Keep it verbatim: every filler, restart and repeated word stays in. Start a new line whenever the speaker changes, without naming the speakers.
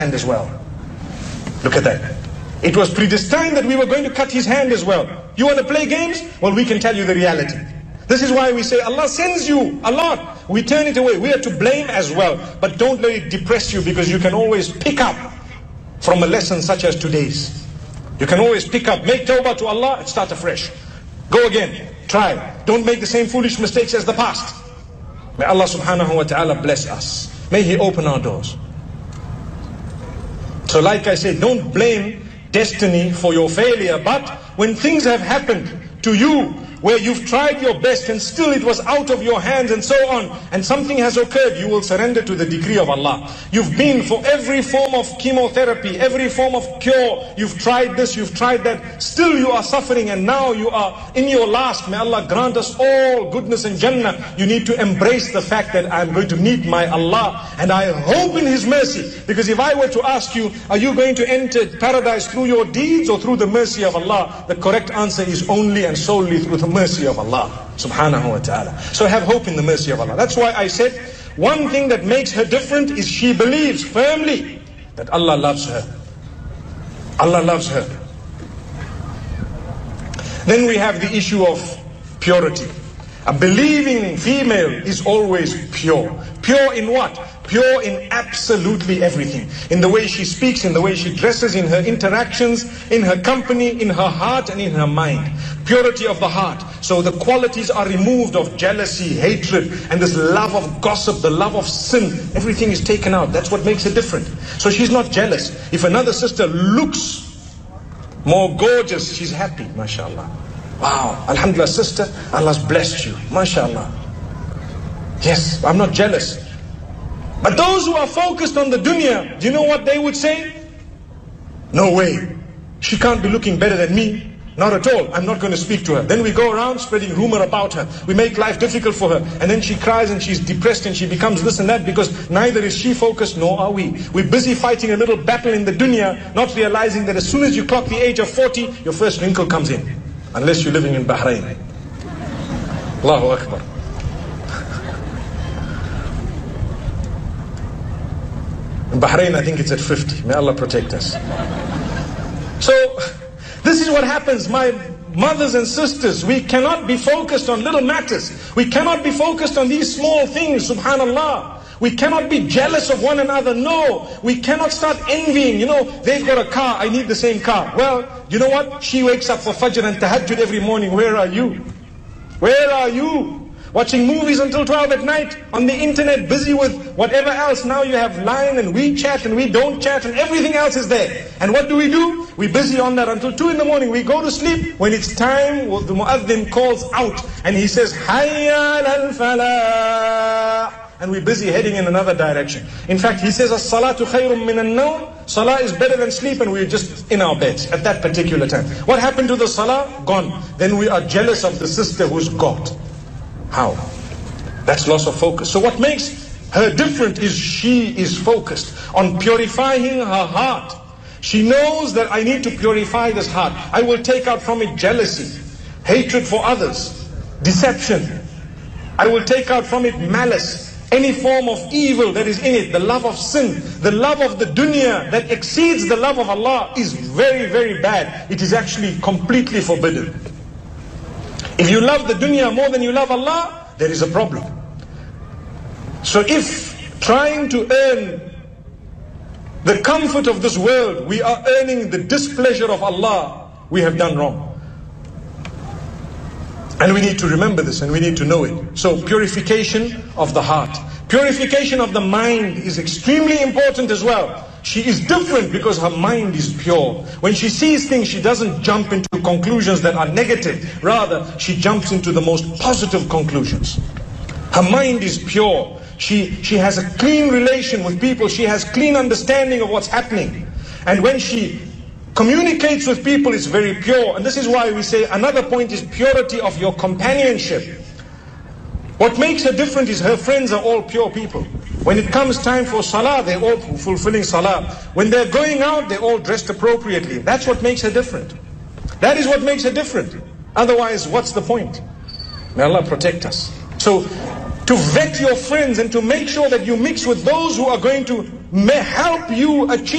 hand as well. Look at that. It was predestined that we were going to cut his hand as well. You want to play games? Well, we can tell you the reality. This is why we say Allah sends you a lot. We turn it away. We are to blame as well. But don't let it depress you, because you can always pick up from a lesson such as today's. You can always pick up. Make tawbah to Allah and start afresh. Go again. Try. Don't make the same foolish mistakes as the past. May Allah subhanahu wa ta'ala bless us. May He open our doors. So like I said, don't blame destiny for your failure. But when things have happened to you, where you've tried your best and still it was out of your hands and so on, and something has occurred, you will surrender to the decree of Allah. You've been for every form of chemotherapy, every form of cure, you've tried this, you've tried that, still you are suffering, and now you are in your last. May Allah grant us all goodness and Jannah. You need to embrace the fact that I'm going to meet my Allah, and I hope in His mercy. Because if I were to ask you, are you going to enter paradise through your deeds or through the mercy of Allah? The correct answer is only and solely through the mercy of Allah subhanahu wa ta'ala. So have hope in the mercy of Allah. That's why I said one thing that makes her different is she believes firmly that Allah loves her. Allah loves her. Then we have the issue of purity. A believing female is always pure. Pure in what? Pure in absolutely everything. In the way she speaks, in the way she dresses, in her interactions, in her company, in her heart and in her mind. Purity of the heart. So the qualities are removed of jealousy, hatred, and this love of gossip, the love of sin. Everything is taken out. That's what makes her different. So she's not jealous. If another sister looks more gorgeous, she's happy, mashallah. Wow, alhamdulillah, sister, Allah's blessed you, mashallah. Yes, I'm not jealous. But those who are focused on the dunya, do you know what they would say? No way, she can't be looking better than me. Not at all, I'm not going to speak to her. Then we go around spreading rumor about her. We make life difficult for her. And then she cries and she's depressed and she becomes this and that, because neither is she focused nor are we. We're busy fighting a little battle in the dunya, not realizing that as soon as you clock the age of forty, your first wrinkle comes in. Unless you're living in Bahrain. Allahu Akbar. In Bahrain, I think it's at fifty. May Allah protect us. So, this is what happens, my mothers and sisters. We cannot be focused on little matters. We cannot be focused on these small things, subhanallah. We cannot be jealous of one another. No, we cannot start envying. You know, they've got a car, I need the same car. Well, you know what? She wakes up for Fajr and Tahajjud every morning. Where are you? Where are you? Watching movies until twelve at night, on the internet, busy with whatever else. Now you have Line and WeChat and we don't chat and everything else is there. And what do we do? We're busy on that until two in the morning. We go to sleep. When it's time, well, the Mu'adhin calls out and he says, Hayya al-falah. And we're busy heading in another direction. In fact, he says, As-salatu khayrun min an-nawm. Salah is better than sleep, and we're just in our beds at that particular time. What happened to the salah? Gone. Then we are jealous of the sister who's got. How? That's loss of focus. So what makes her different is she is focused on purifying her heart. She knows that I need to purify this heart. I will take out from it jealousy, hatred for others, deception. I will take out from it malice, any form of evil that is in it, the love of sin, the love of the dunya that exceeds the love of Allah is very, very bad. It is actually completely forbidden. If you love the dunya more than you love Allah, there is a problem. So if trying to earn the comfort of this world, we are earning the displeasure of Allah, we have done wrong. And we need to remember this and we need to know it. So purification of the heart. Purification of the mind is extremely important as well. She is different because her mind is pure. When she sees things, she doesn't jump into conclusions that are negative. Rather, she jumps into the most positive conclusions. Her mind is pure. She, she has a clean relation with people. She has clean understanding of what's happening. And when she communicates with people, it's very pure. And this is why we say another point is purity of your companionship. What makes her different is her friends are all pure people. When it comes time for salah, they're all fulfilling salah. When they're going out, they're all dressed appropriately. That's what makes her different. That is what makes her different. Otherwise, what's the point? May Allah protect us. So, to vet your friends and to make sure that you mix with those who are going to may help you achieve